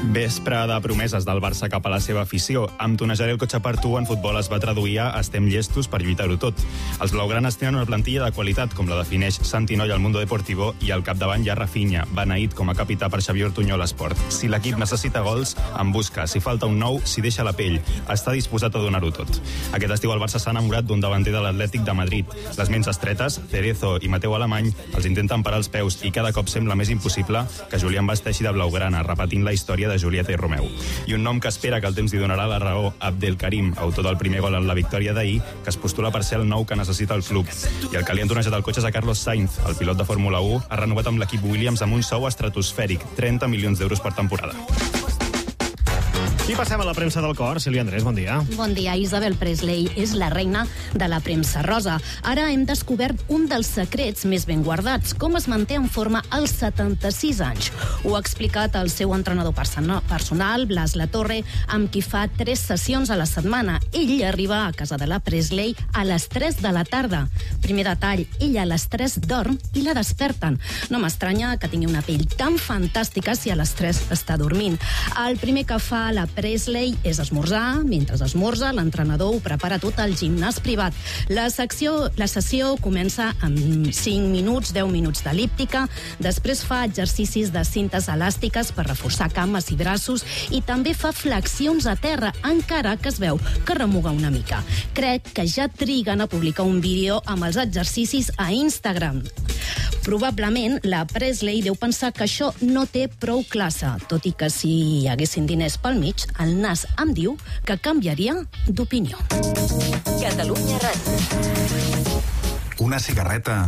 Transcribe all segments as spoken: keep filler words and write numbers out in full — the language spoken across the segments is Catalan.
Vespre de promeses del Barça cap a la seva afició. Amb tonejaré el cotxe per tu en futbol es va traduir a estem llestos per lluitar-ho tot. Els blaugranes tenen una plantilla de qualitat, com la defineix Santi Noy al Mundo Deportivo, i al capdavant hi ha Rafinha, beneït com a capità per Xavier Ortuño a l'Esport. Si l'equip necessita gols, en busca. Si falta un nou, s'hi deixa la pell. Està disposat a donar-ho tot. Aquest estiu el Barça s'ha enamorat d'un davanter de l'Atlètic de Madrid. Les ments estretes, Cerezo i Mateu Alemany, els intenten parar els peus i cada cop sembla més impossible que Julián vesteixi de blaugrana, repetint la història de Julieta i Romeu. I un nom que espera que el temps li donarà la raó, Abdelkarim, autor del primer gol en la victòria d'ahir, que es postula per ser el nou que necessita el club. I el que li han tornejat el cotxe és a Carlos Sainz, el pilot de Fórmula u, ha renovat amb l'equip Williams amb un sou estratosfèric, trenta milions d'euros per temporada. I passem a la premsa del cor. Sílvia Andrés, bon dia. Bon dia. Isabel Presley és la reina de la premsa rosa. Ara hem descobert un dels secrets més ben guardats, com es manté en forma als setanta-sis anys. Ho ha explicat el seu entrenador personal, Blas Latorre, amb qui fa tres sessions a la setmana. Ell arriba a casa de la Presley a les tres de la tarda. Primer detall, ella a les tres dorm i la desperten. No m'estranya que tingui una pell tan fantàstica si a les tres està dormint. El primer que fa la Presley és esmorzar. Mentre esmorza, l'entrenador ho prepara tot al gimnàs privat. La, secció, la sessió comença amb cinc minuts, deu minuts d'elíptica, després fa exercicis de cintes elàstiques per reforçar cames i braços i també fa flexions a terra, encara que es veu que remuga una mica. Crec que ja triguen a publicar un vídeo amb els exercicis a Instagram. Probablement la Presley deu pensar que això no té prou classe, tot i que si hi haguessin diners pel mig, el nas em diu que canviaria d'opinió. Catalunya Ràdio. Una cigarreta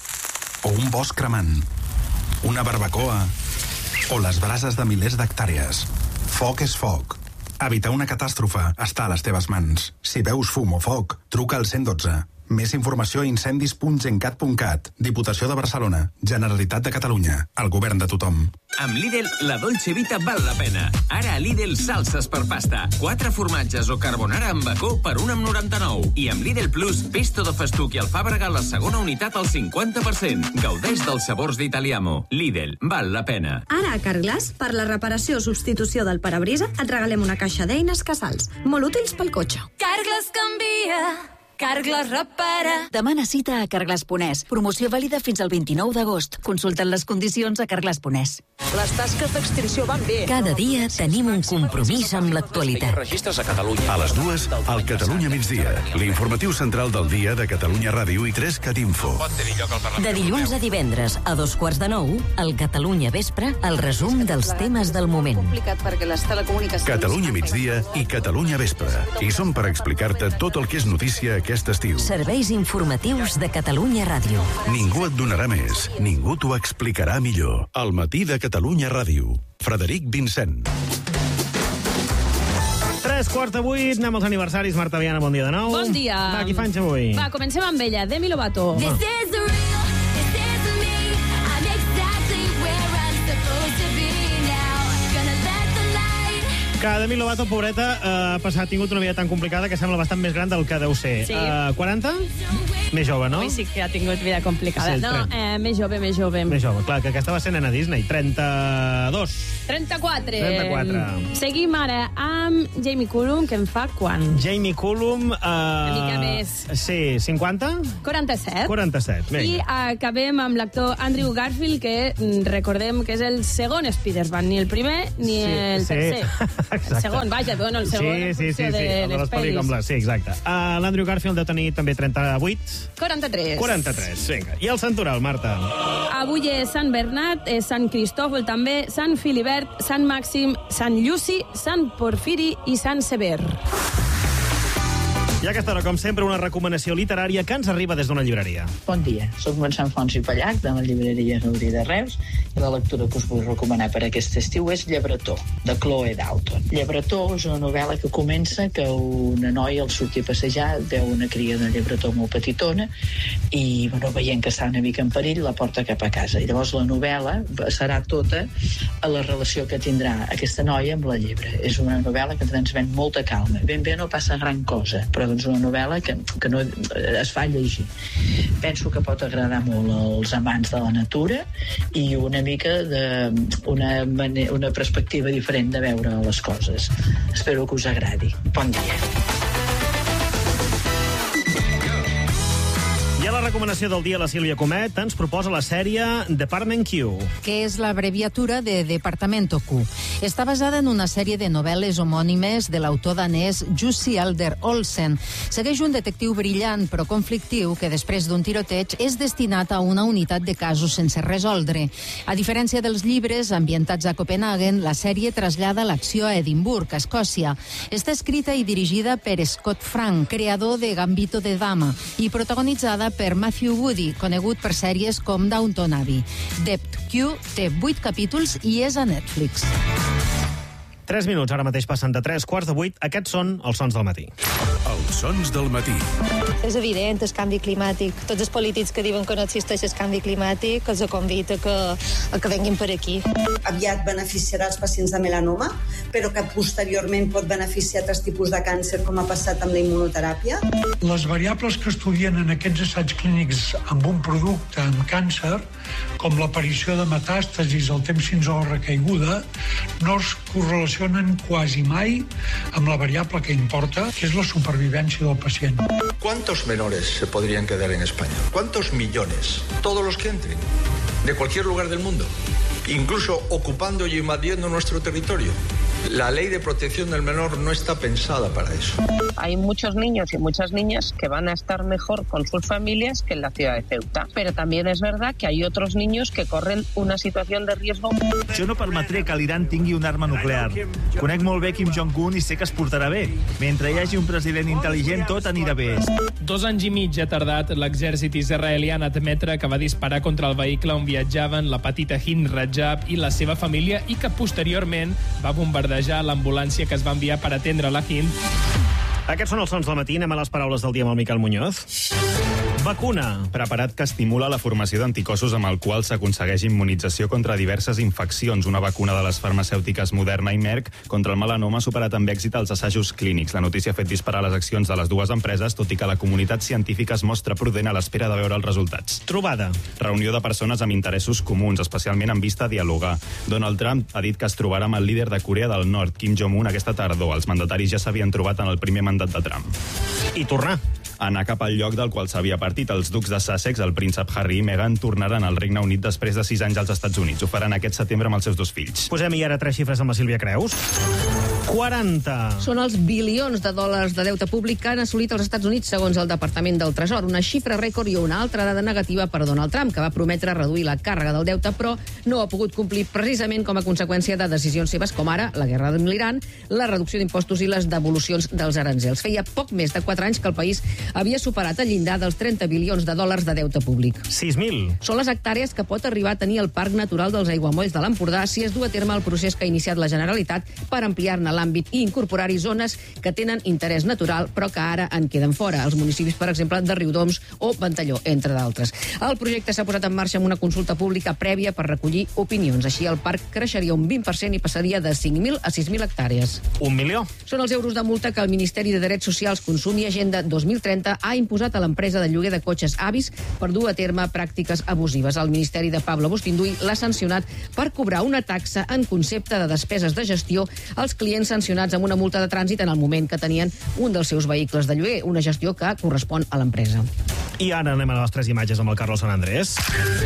o un bosc cremant, una barbacoa o les brases de milers d'hectàrees. Foc és foc. Evitar una catàstrofe està a les teves mans. Si veus fum o foc, truca al cent dotze. Més informació a incendis punt gencat punt cat. Diputació de Barcelona. Generalitat de Catalunya. El govern de tothom. Amb Lidl, la Dolce Vita val la pena. Ara a Lidl, salses per pasta. Quatre formatges o carbonara amb bacó per un amb noranta-nou. I amb Lidl Plus, pesto de festuc i alfàbrega la segona unitat al cinquanta per cent. Gaudeix dels sabors d'Italiamo. Lidl, val la pena. Ara a Carglass, per la reparació o substitució del parabrisa, et regalem una caixa d'eines Casals. Molt útils pel cotxe. Carglass canvia. Carglass repara. Demana cita a Carglass punt es. Promoció vàlida fins al vint-i-nou d'agost. Consulta't les condicions a Carglass punt es. Les tasques d'extinció van bé. Cada dia tenim un compromís amb l'actualitat. A les dues, al Catalunya migdia. L'informatiu central del dia de Catalunya Ràdio i tres Cat Info. De dilluns a divendres, a dos quarts de nou, al Catalunya Vespre, el resum dels temes del moment. Catalunya migdia i Catalunya Vespre. I som per explicar-te tot el que és notícia aquest estiu. Serveis informatius de Catalunya Ràdio. Ningú et donarà més, ningú t'ho explicarà millor. Al matí de Catalunya Ràdio. Frederic Vincent. Tres quarts de vuit, anem als aniversaris. Marta Viana, bon dia de nou. Bon dia. Va, qui fa anys avui? Va, comencem amb ella, Demi Lovato. This is the real, this is me. I'm exactly where I'm supposed to be now. Gonna let the light. Que Demi Lovato, pobreta, ha passat, tingut una vida tan complicada que sembla bastant més gran del que deu ser. Sí. Uh, quaranta? Més jove, no? Avui sí que ha tingut vida complicada. Sí, no, eh, més jove, més jove. Més jove, clar, que aquesta va ser nena Disney. trenta-dos. trenta-quatre. trenta-quatre. Seguim ara amb Jamie Cullum, que en fa quan? Jamie Cullum... Uh, Una mica més. Sí, cinquanta? quaranta-set. quaranta-set, vinga. I acabem amb l'actor Andrew Garfield, que recordem que és el segon Spider-Man, ni el primer ni sí, el sí. tercer. Exacte. El segon, vaja, bueno, el segon sí, en sí, funció sí, sí, de, de les les pel·lis. pel·lícules. Sí, exacte. Uh, L'Andrew Garfield deu tenir també trenta-vuit. quaranta-tres. quaranta-tres, vinga. I el santoral, Marta? Avui és Sant Bernat, és Sant Cristòfol també, Sant Filibert, Sant Màxim, Sant Lluci, Sant Porfiri i Sant Sever. I a aquesta hora, com sempre, una recomanació literària que ens arriba des d'una llibreria. Bon dia, soc Montserrat Fons i Pallac, de la llibreria Gaudí de Reus, i la lectura que us vull recomanar per aquest estiu és Llebretó, de Chloe Dalton. Llebretó és una novel·la que comença que una noia al sortir a passejar veu una cria de llebretó molt petitona i, bueno, veient que està una mica en perill, la porta cap a casa. I llavors la novel·la serà tota a la relació que tindrà aquesta noia amb la llebre. És una novel·la que transmet molta calma. Ben bé no passa gran cosa, però doncs, una novel·la que, que no es fa llegir. Penso que pot agradar molt als amants de la natura i una mica de una, una perspectiva diferent de veure les coses. Espero que us agradi. Bon dia. I a la recomanació del dia, la Sílvia Comet ens proposa la sèrie Department Q. Que és l'abreviatura de Departamento Q. Està basada en una sèrie de novel·les homònimes de l'autor danès Jussi Alder Olsen. Segueix un detectiu brillant però conflictiu que després d'un tiroteig és destinat a una unitat de casos sense resoldre. A diferència dels llibres ambientats a Copenhagen, la sèrie trasllada l'acció a Edimburg, a Escòcia. Està escrita i dirigida per Scott Frank, creador de Gambito de Dama, i protagonitzada per Matthew Woody, conegut per sèries com Downton Abbey. Dept Q té vuit capítols i és a Netflix. Tres minuts, ara mateix passen de tres quarts de vuit. Aquests són els sons del matí. Els sons del matí. És evident el canvi climàtic. Tots els polítics que diuen que no existeix el canvi climàtic els convida que, a que venguin per aquí. Aviat beneficiarà els pacients de melanoma, però que posteriorment pot beneficiar altres tipus de càncer, com ha passat amb la immunoteràpia. Les variables que estudien en aquests assaigs clínics amb un producte amb càncer, com l'aparició de metàstasis al temps fins a la recaiguda, no es correlacionen quasi mai amb la variable que importa, que és la supervivència del pacient. ¿Cuántos menores se podrían quedar en España? ¿Cuántos millones? Todos los que entren, de cualquier lugar del mundo, incluso ocupando y invadiendo nuestro territorio. La ley de protección del menor no está pensada para eso. Hay muchos niños y muchas niñas que van a estar mejor con sus familias que en la ciudad de Ceuta. Pero también es verdad que hay otros niños que corren una situación de riesgo. Jo no permetré que l'Iran tingui una arma nuclear. Conec molt bé Kim Jong-un i sé que es portarà bé. Mentre hi hagi un president intel·ligent, tot anirà bé. Dos anys i mig ha tardat l'exèrcit israelià en admetre que va disparar contra el vehicle on viatjaven la petita Hind Rajab i la seva família i que posteriorment va bombardejar l'ambulància que es va enviar per atendre la Hind. Aquests són els sons del matí. Anem a les paraules del dia amb el Miquel Muñoz. Vacuna. Preparat que estimula la formació d'anticossos amb el qual s'aconsegueix immunització contra diverses infeccions. Una vacuna de les farmacèutiques Moderna i Merck contra el melanoma ha superat amb èxit els assajos clínics. La notícia ha fet disparar les accions de les dues empreses, tot i que la comunitat científica es mostra prudent a l'espera de veure els resultats. Trobada. Reunió de persones amb interessos comuns, especialment en vista a dialogar. Donald Trump ha dit que es trobarà amb el líder de Corea del Nord, Kim Jong-un, aquesta tardor. Els mandataris ja s'havien trobat en el primer mandat de Trump. I tornar. Anar cap al lloc del qual s'havia partit. Els ducs de Sussex, el príncep Harry i Meghan, tornaran al Regne Unit després de sis anys als Estats Units. Ho faran aquest setembre amb els seus dos fills. Posem-hi ara tres xifres amb la Sílvia Creus. quaranta. Són els bilions de dòlars de deute públic que han assolit els Estats Units, segons el Departament del Tresor. Una xifra rècord i una altra dada negativa per Donald Trump, que va prometre reduir la càrrega del deute, però no ha pogut complir precisament com a conseqüència de decisions seves, com ara la guerra amb l'Iran, la reducció d'impostos i les devolucions dels aranzels. Feia poc més de quatre anys que el país havia superat el llindar dels trenta bilions de dòlars de deute públic. sis mil. Són les hectàrees que pot arribar a tenir el Parc Natural dels Aiguamolls de l'Empordà si es du a terme el procés que ha iniciat la Generalitat per ampliar-ne l'àmbit i incorporar-hi zones que tenen interès natural però que ara en queden fora. Els municipis, per exemple, de Riudoms o Ventalló, entre d'altres. El projecte s'ha posat en marxa amb una consulta pública prèvia per recollir opinions. Així, el parc creixeria un vint per cent i passaria de cinc mil a sis mil hectàrees. Un milió. Són els euros de multa que el Ministeri de Drets Socials, Consum i Agenda dos mil trenta ha imposat a l'empresa de lloguer de cotxes Avis per dur a terme pràctiques abusives. El Ministeri de Pablo Bustinduy l'ha sancionat per cobrar una taxa en concepte de despeses de gestió als clients sancionats amb una multa de trànsit en el moment que tenien un dels seus vehicles de lloguer, una gestió que correspon a l'empresa. I ara anem a les tres imatges amb el Carlos San Andrés.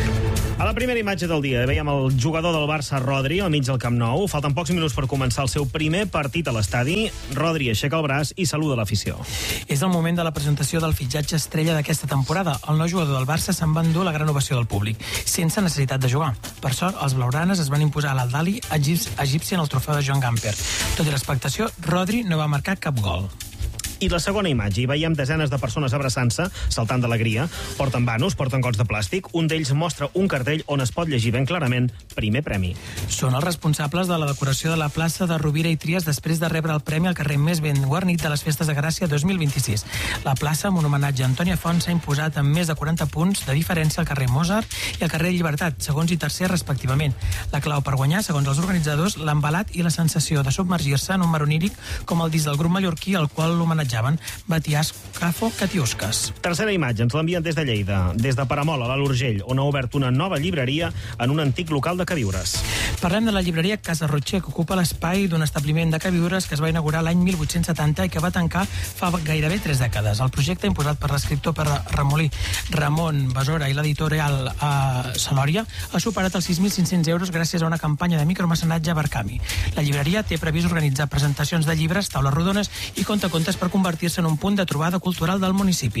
A la primera imatge del dia veiem el jugador del Barça, Rodri, al mig del Camp Nou. Falten pocs minuts per començar el seu primer partit a l'estadi. Rodri aixeca el braç i saluda l'afició. És el moment de la presentació del fitxatge estrella d'aquesta temporada. El nou jugador del Barça se'n va endur la gran ovació del públic, sense necessitat de jugar. Per sort, els blaugranes es van imposar a l'Al-Dali egipci en el trofeu de Joan Gamper. Tot i l'expectació, Rodri no va marcar cap gol. I la segona imatge, hi veiem desenes de persones abraçant-se, saltant d'alegria. Porten vanos, porten gots de plàstic. Un d'ells mostra un cartell on es pot llegir ben clarament primer premi. Són els responsables de la decoració de la plaça de Rovira i Tries després de rebre el premi al carrer més ben guarnit de les Festes de Gràcia dos mil vint-i-sis. La plaça, amb un homenatge a Antònia Font, s'ha imposat amb més de quaranta punts de diferència al carrer Mozart i al carrer Llibertat, segons i tercer respectivament. La clau per guanyar, segons els organitzadors, l'embalat i la sensació de submergir-se en un mar oníric com el disc del grup mallorquí al qual l'homenatge homenatjaven Batiàs Cafo Catiusques. Tercera imatge, ens l'envien des de Lleida, des de Peramola, a l'Alt Urgell, on ha obert una nova llibreria en un antic local de queviures. Parlem de la llibreria Casa Rotxer, que ocupa l'espai d'un establiment de queviures que es va inaugurar l'any mil vuit-cents setanta i que va tancar fa gairebé tres dècades. El projecte, imposat per l'escriptor per Remolí, Ramon Besora i l'editorial a Salòria, ha superat els sis mil cinc-cents euros gràcies a una campanya de micromecenatge a Barcami. La llibreria té previst organitzar presentacions de llibres, taules rodones i contacontes per convertir-se en un punt de trobada cultural del municipi.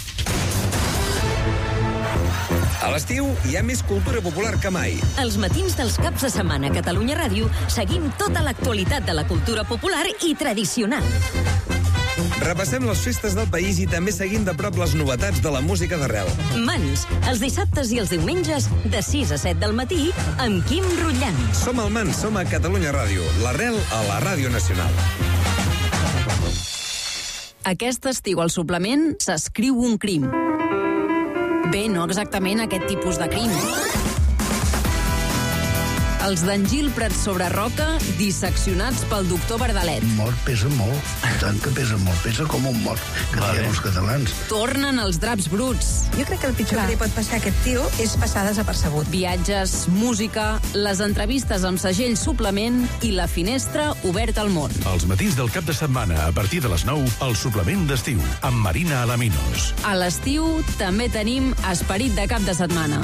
A l'estiu hi ha més cultura popular que mai. Els matins dels caps de setmana a Catalunya Ràdio seguim tota l'actualitat de la cultura popular i tradicional. Repassem les festes del país i també seguim de prop les novetats de la música d'arrel. Mans, els dissabtes i els diumenges, de sis a set del matí, amb Quim Rutllant. Som al Mans, som a Catalunya Ràdio, l'arrel a la Ràdio Nacional. Aquest estiu al suplement s'escriu un crim. Bé, no exactament aquest tipus de crim. Els d'en Gil Prats sobre Roca, disseccionats pel doctor Verdalet. Mort pesa molt, tant que pesa molt, pesa com un mort, que vale. Diem els catalans. Tornen els draps bruts. Jo crec que el pitjor Clar. que li pot passar a aquest tio és passar desapercebut. Viatges, música, les entrevistes amb segell suplement i la finestra oberta al món. Els matins del cap de setmana, a partir de les nou, el suplement d'estiu, amb Marina Alaminos. A l'estiu també tenim esperit de cap de setmana.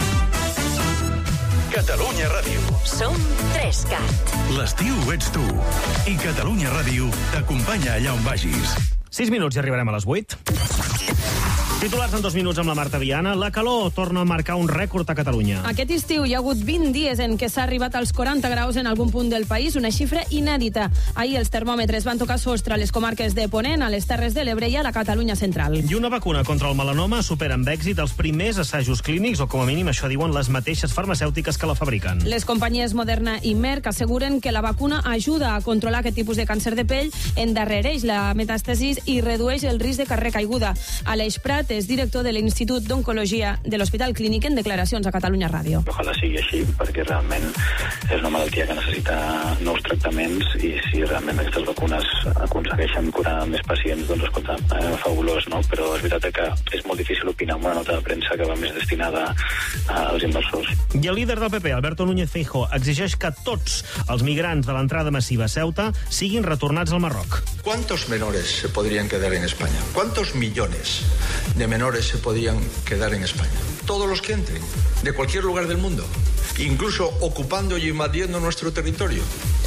Catalunya Ràdio. Som Trescat. L'estiu ets tu. I Catalunya Ràdio t'acompanya allà on vagis. Sis minuts i arribarem a les vuit. Titulars en dos minuts amb la Marta Viana. La calor torna a marcar un rècord a Catalunya. Aquest estiu hi ha hagut vint dies en què s'ha arribat als quaranta graus en algun punt del país, una xifra inèdita. Ahir els termòmetres van tocar sostre a les comarques de Ponent, a les Terres de l'Ebre i a la Catalunya central. I una vacuna contra el melanoma supera amb èxit els primers assajos clínics, o com a mínim això diuen les mateixes farmacèutiques que la fabriquen. Les companyies Moderna i Merck asseguren que la vacuna ajuda a controlar aquest tipus de càncer de pell, endarrereix la metàstasis i redueix el risc de carrer caiguda. Aleix Prat és director de l'Institut d'Oncologia de l'Hospital Clínic en declaracions a Catalunya Ràdio. Ojalà sigui així, perquè realment és una malaltia que necessita nous tractaments i si realment aquestes vacunes aconsegueixen curar més pacients, doncs escolta, eh, fabulós, no? Però és veritat que és molt difícil opinar amb una nota de premsa que va més destinada als inversors. I el líder del P P, Alberto Núñez Feijóo, exigeix que tots els migrants de l'entrada massiva a Ceuta siguin retornats al Marroc. ¿Cuántos menores se podrían quedar en España? ¿Cuántos millones de menores se podrían quedar en España? Todos los que entren, de cualquier lugar del mundo, incluso ocupando y invadiendo nuestro territorio.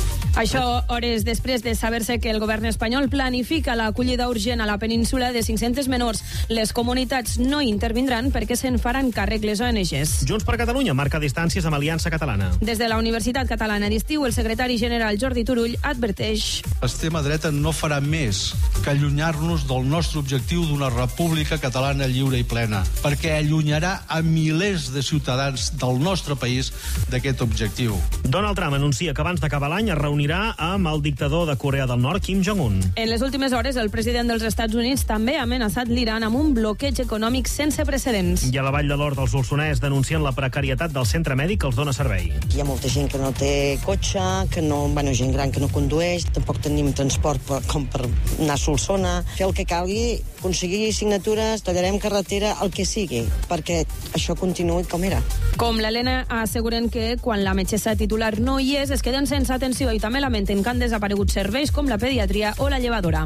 Això hores després de saber-se que el govern espanyol planifica l'acollida urgent a la península de cinc-cents menors. Les comunitats no intervindran perquè se'n faran càrrec les O N Ges. Junts per Catalunya marca distàncies amb Aliança Catalana. Des de la Universitat Catalana d'Estiu, el secretari general Jordi Turull adverteix: l'extrema dreta no farà més que allunyar-nos del nostre objectiu d'una república catalana lliure i plena, perquè allunyarà a milers de ciutadans del nostre país d'aquest objectiu. Donald Trump anuncia que abans d'acabar l'any es reunirà amb el dictador de Corea del Nord, Kim Jong-un. En les últimes hores, el president dels Estats Units també ha amenaçat l'Iran amb un bloqueig econòmic sense precedents. I a la Vall de l'Or dels Solsonès denuncien la precarietat del centre mèdic que els dona servei. Hi ha molta gent que no té cotxe, que no, bueno, gent gran que no condueix, tampoc tenim transport per, com per anar a Solsona. Fer el que calgui, aconseguir signatures, tallarem carretera, el que sigui, perquè això continuï com era. Com l'Helena asseguren que quan la metgessa titular no hi és, es queden sense atenció i també lamenten que han desaparegut serveis com la pediatria o la llevadora.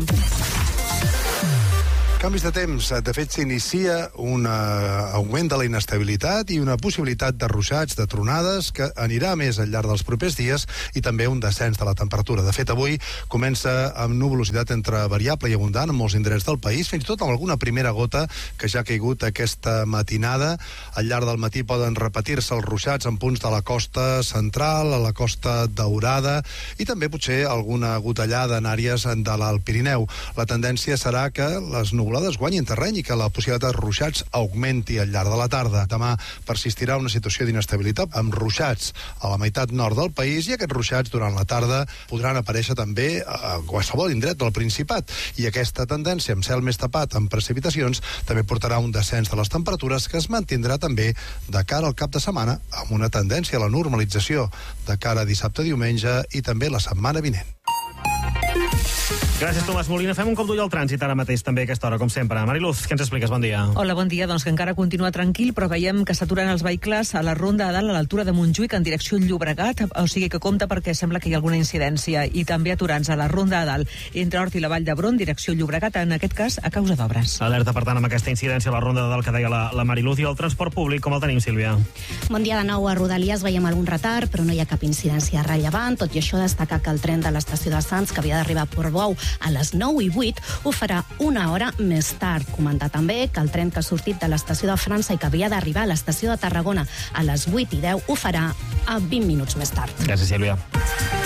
Canvis de temps. De fet, s'inicia un uh, augment de la inestabilitat i una possibilitat de ruixats, de tronades, que anirà més al llarg dels propers dies i també un descens de la temperatura. De fet, avui comença amb nuvolositat entre variable i abundant en molts indrets del país, fins i tot amb alguna primera gota que ja ha caigut aquesta matinada. Al llarg del matí poden repetir-se els ruixats en punts de la costa central, a la costa daurada i també potser alguna gotellada en àrees de l'Alt Pirineu. La tendència serà que les nuvolades guanyin terreny i que la possibilitat de ruixats augmenti al llarg de la tarda. Demà persistirà una situació d'inestabilitat amb ruixats a la meitat nord del país i aquests ruixats durant la tarda podran aparèixer també a qualsevol indret del Principat. I aquesta tendència amb cel més tapat amb precipitacions també portarà un descens de les temperatures que es mantindrà també de cara al cap de setmana amb una tendència a la normalització de cara a dissabte, diumenge i també la setmana vinent. Gràcies, Tomàs Molina. Fem un cop d'ull al trànsit ara mateix, també a aquesta hora, com sempre. Mariluz, què ens expliques? Bon dia. Hola, bon dia. Doncs que encara continua tranquil, però veiem que s'aturen els vehicles a la ronda de dalt a l'altura de Montjuïc en direcció Llobregat, o sigui que compta perquè sembla que hi ha alguna incidència, i també aturants a la ronda de dalt entre Hort i la Vall d'Hebron, direcció Llobregat, en aquest cas a causa d'obres. Alerta, per tant, amb aquesta incidència a la ronda de dalt que deia la, la Mariluz. I el transport públic, com el tenim, Sílvia? Bon dia de nou. A Rodalies veiem algun retard, però no hi ha cap incidència rellevant. Tot i això, destacar que el tren de l'estació de Sants, que havia d'arribar a Portbou a les nou i vuit, ho farà una hora més tard. Comentar també que el tren que ha sortit de l'estació de França i que havia d'arribar a l'estació de Tarragona a les vuit i deu ho farà a vint minuts més tard. Gràcies, Sílvia.